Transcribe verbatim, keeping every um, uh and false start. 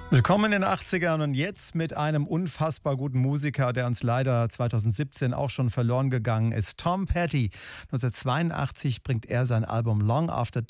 Willkommen in den achtzigern und jetzt mit einem unfassbar guten Musiker, der uns leider zwanzig siebzehn auch schon verloren gegangen ist. Tom Petty. neunzehnhundertzweiundachtzig bringt er sein Album Long After